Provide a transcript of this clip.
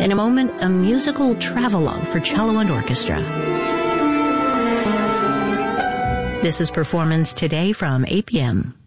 In a moment, a musical travelogue for cello and orchestra. This is Performance Today from 8 p.m.